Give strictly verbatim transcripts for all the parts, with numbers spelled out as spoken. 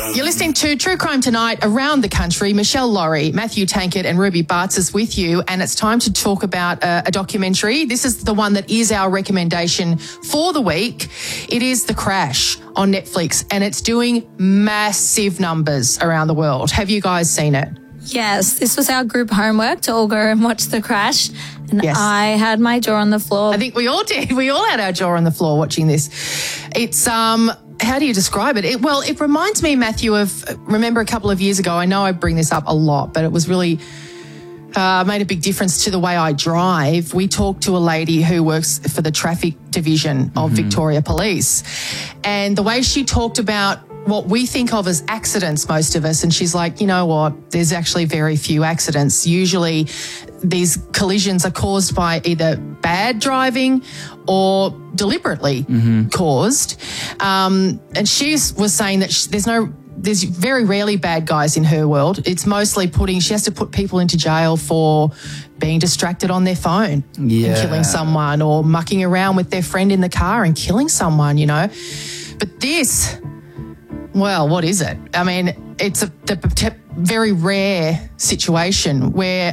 You're listening to True Crime Tonight around the country. Michelle Laurie, Matthew Tankett and Ruby Bartz is with you, and it's time to talk about a, a documentary. This is the one that is our recommendation for the week. It is The Crash on Netflix, and it's doing massive numbers around the world. Have you guys seen it? Yes, this was our group homework to all go and watch The Crash, and Yes. I had my jaw on the floor. I think we all did. We all had our jaw on the floor watching this. It's, um, how do you describe it? it? Well, it reminds me, Matthew, of, remember a couple of years ago, I know I bring this up a lot, but it was really uh, made a big difference to the way I drive. We talked to a lady who works for the traffic division of Mm-hmm. Victoria Police, and the way she talked about what we think of as accidents, most of us, and she's like, you know what, there's actually very few accidents. Usually these collisions are caused by either bad driving or deliberately caused. Um, and she was saying that sh- there's no, there's very rarely bad guys in her world. It's mostly putting, she has to put people into jail for being distracted on their phone Yeah. and killing someone, or mucking around with their friend in the car and killing someone, you know. But this, well, what is it? I mean, it's a the, the very rare situation where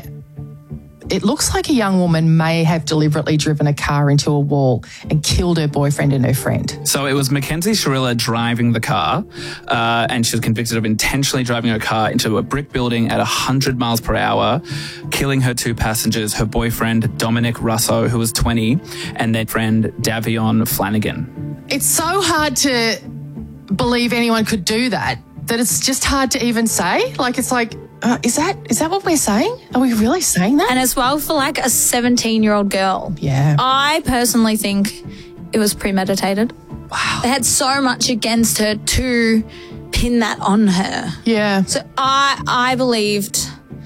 it looks like a young woman may have deliberately driven a car into a wall and killed her boyfriend and her friend. So it was Mackenzie Sharilla driving the car, uh, and she was convicted of intentionally driving her car into a brick building at one hundred miles per hour, killing her two passengers, her boyfriend, Dominic Russo, who was twenty, and their friend, Davion Flanagan. It's so hard to believe anyone could do that, that it's just hard to even say. Like, it's like, uh, is that is that what we're saying? Are we really saying that? and as well for like a seventeen-year-old girl. Yeah. I personally think it was premeditated. Wow. They had so much against her to pin that on her. Yeah. So I I believed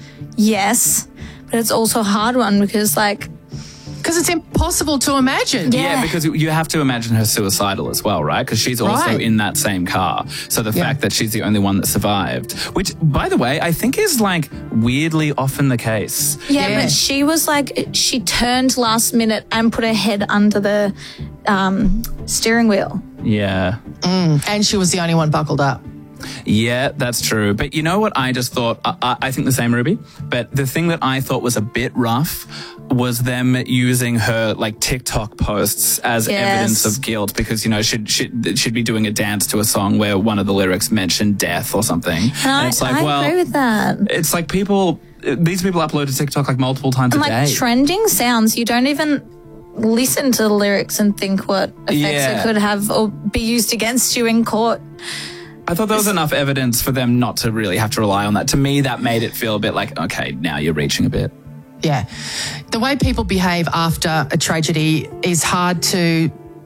yes, but it's also a hard one because like Because it's impossible to imagine. Yeah. Yeah, because you have to imagine her suicidal as well, right? Because she's also Right. in that same car. So the Yeah. fact that she's the only one that survived, which, by the way, I think is like weirdly often the case. Yeah, Yeah. but she was like, she turned last minute and put her head under the um, steering wheel. Yeah. And she was the only one buckled up. Yeah, that's true. But you know what I just thought? I, I, I think the same, Ruby. But the thing that I thought was a bit rough was them using her like TikTok posts as Yes. evidence of guilt, because, you know, she'd, she'd, she'd be doing a dance to a song where one of the lyrics mentioned death or something. And I, it's like, I well, agree with that. it's like people, these people upload to TikTok like multiple times And a like day. trending sounds, you don't even listen to the lyrics and think what effects Yeah. it could have or be used against you in court. I thought there was enough evidence for them not to really have to rely on that. To me, that made it feel a bit like, okay, now you're reaching a bit. Yeah. The way people behave after a tragedy is hard to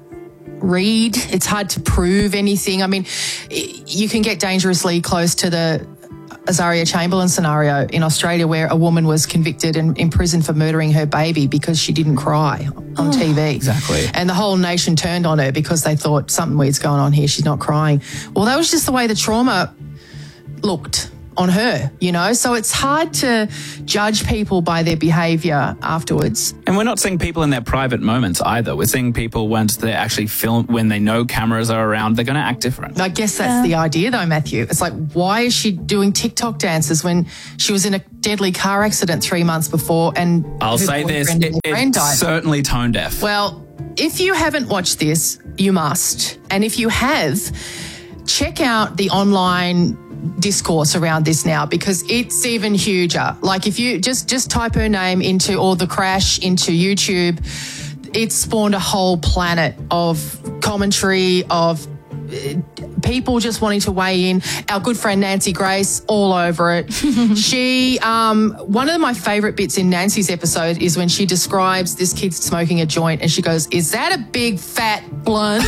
read. It's hard to prove anything. I mean, i- you can get dangerously close to the Azaria Chamberlain scenario in Australia, where a woman was convicted and imprisoned for murdering her baby because she didn't cry on T V. Exactly. And the whole nation turned on her because they thought something weird's going on here. She's not crying. Well, that was just the way the trauma looked on her, you know? So it's hard to judge people by their behaviour afterwards. And we're not seeing people in their private moments either. We're seeing people once they actually film, when they know cameras are around, they're going to act different. I guess that's the idea though, Matthew. It's like, why is she doing TikTok dances when she was in a deadly car accident three months before and I'll her say this, boyfriend it, and her friend it's died? certainly tone deaf. Well, if you haven't watched this, you must. And if you have, check out the online discourse around this now, because it's even huger. Like, if you just just type her name into, or The Crash into YouTube, it spawned a whole planet of commentary, of uh, people just wanting to weigh in. Our good friend Nancy Grace, all over it. She, um, one of my favourite bits in Nancy's episode is when she describes this kid smoking a joint, and she goes, "Is that a big fat blunt?"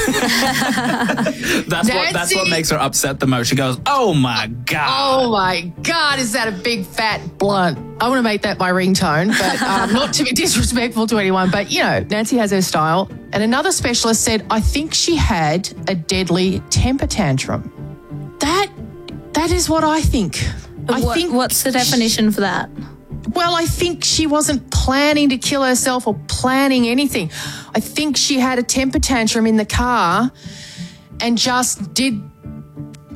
That's what that's what Nancy- makes her upset the most. She goes, "Oh my god!" Oh my God, is that a big fat blunt? I want to make that my ringtone, but um, not to be disrespectful to anyone. But, you know, Nancy has her style. And another specialist said, I think she had a deadly temper tantrum. That That is what I think. I What- think what's the definition for that? Well, I think she wasn't planning to kill herself or planning anything. I think she had a temper tantrum in the car and just did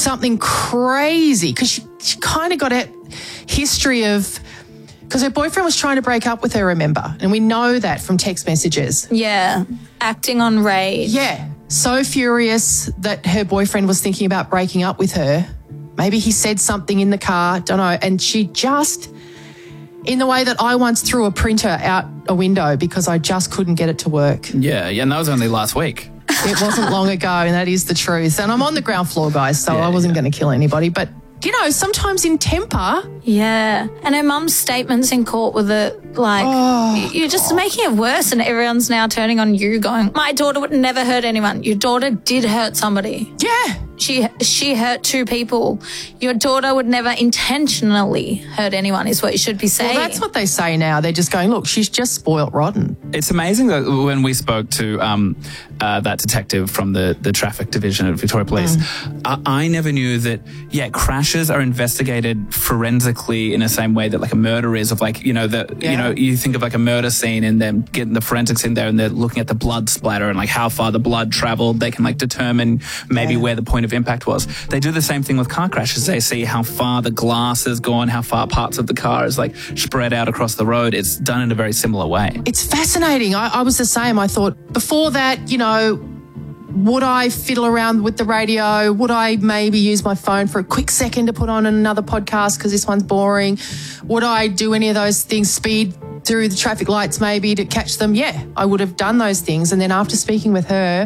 something crazy because she, she kind of got a history of, because her boyfriend was trying to break up with her, remember? And we know that from text messages. Yeah, acting on rage. Yeah, so furious that her boyfriend was thinking about breaking up with her. Maybe he said something in the car, don't know, and she just, in the way that I once threw a printer out a window because I just couldn't get it to work. Yeah, yeah, and that was only last week. It wasn't long ago, and that is the truth. And I'm on the ground floor, guys, so Yeah, I wasn't yeah. going to kill anybody. But, you know, sometimes in temper, Yeah. And her mum's statements in court were the, like, Oh, you're just making it worse, and everyone's now turning on you going, my daughter would never hurt anyone. Your daughter did hurt somebody. yeah. She she hurt two people. Your daughter would never intentionally hurt anyone is what you should be saying. Well, that's what they say now. They're just going, look, she's just spoilt rotten. It's amazing that when we spoke to um, uh, that detective from the, the traffic division of Victoria Police, Mm. I, I never knew that, yeah, crashes are investigated forensically in the same way that like a murder is, of like, you know, the, Yeah. you know, you think of like a murder scene and then getting the forensics in there and they're looking at the blood splatter and like how far the blood traveled. They can like determine maybe Yeah. where the point of impact was. They do the same thing with car crashes. They see how far the glass has gone, how far parts of the car is like spread out across the road. It's done in a very similar way. It's fascinating. I, I was the same. I thought before that, you know, would I fiddle around with the radio? Would I maybe use my phone for a quick second to put on another podcast because this one's boring? Would I do any of those things, speed through the traffic lights maybe to catch them? Yeah, I would have done those things. And then after speaking with her,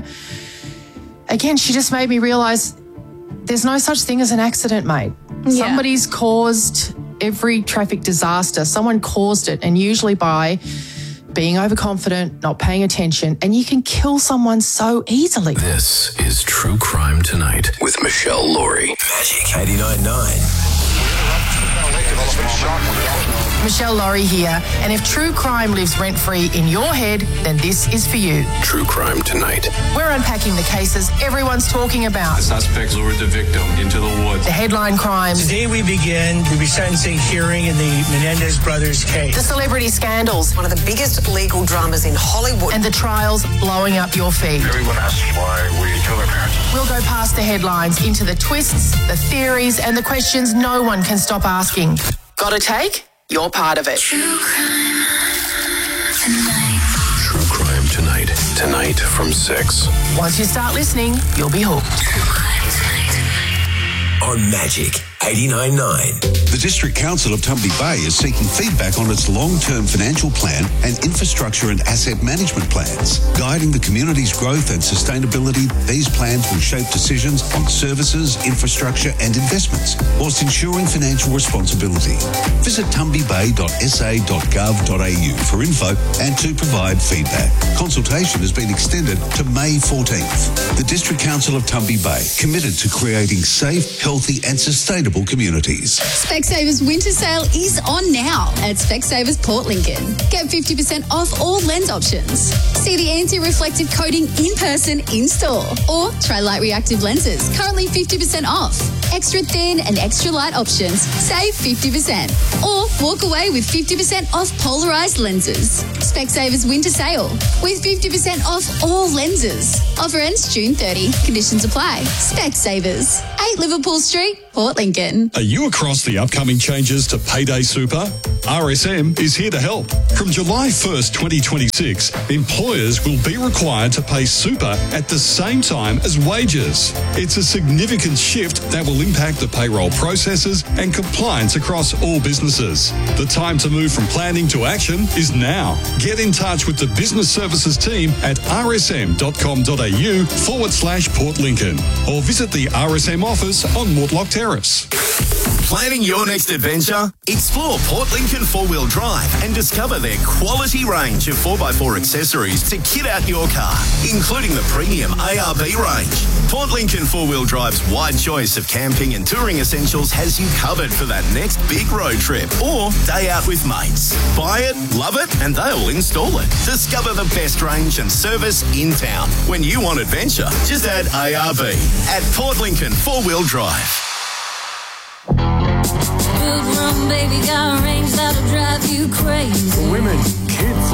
again, she just made me realise there's no such thing as an accident, mate. Yeah. Somebody's caused every traffic disaster. Someone caused it, and usually by being overconfident, not paying attention, and you can kill someone so easily. This is True Crime Tonight with Michelle Laurie. Magic eighty-nine point nine. Michelle Laurie here, and if true crime lives rent-free in your head, then this is for you. True Crime Tonight. We're unpacking the cases everyone's talking about. Suspects lured the victim into the woods. The headline crimes, Today we begin the resentencing hearing in the Menendez brothers case. the celebrity scandals, One of the biggest legal dramas in Hollywood. and the trials blowing up your feed. Everyone asks why we kill their parents. We'll go past the headlines into the twists, the theories, and the questions no one can stop asking. Got a take? You're part of it. True Crime Tonight. Tonight from six. Once you start listening, you'll be hooked. On Magic eighty-nine point nine. The District Council of Tumby Bay is seeking feedback on its long-term financial plan and infrastructure and asset management plans. Guiding the community's growth and sustainability, these plans will shape decisions on services, infrastructure and investments, whilst ensuring financial responsibility. Visit tumby bay dot s a dot gov dot a u for info and to provide feedback. Consultation has been extended to May fourteenth. The District Council of Tumby Bay, committed to creating safe, healthy and sustainable communities. Specsavers winter sale is on now at Specsavers Port Lincoln. Get fifty percent off all lens options. See the anti-reflective coating in person in store. Or try light reactive lenses, currently fifty percent off. Extra thin and extra light options, save fifty percent. Or walk away with fifty percent off polarized lenses. Specsavers winter sale with fifty percent off all lenses. Offer ends June thirtieth. Conditions apply. Specsavers, eight Liverpool Street, Port Lincoln. Are you across the upcoming changes to Payday Super? R S M is here to help. From July first, twenty twenty-six, employers will be required to pay super at the same time as wages. It's a significant shift that will impact the payroll processes and compliance across all businesses. The time to move from planning to action is now. Get in touch with the business services team at r s m dot com dot a u forward slash Port Lincoln or visit the R S M office on Mortlock Terrace. Planning your next adventure? Explore Port Lincoln four-wheel drive and discover their quality range of four by four accessories to kit out your car, including the premium A R B range. Port Lincoln four-wheel drive's wide choice of camping and touring essentials has you covered for that next big road trip or day out with mates. Buy it, love it, and they'll install it. Discover the best range and service in town. When you want adventure, just add A R B at Port Lincoln four-wheel drive. Good run, baby, got a range that'll drive you crazy. Women, kids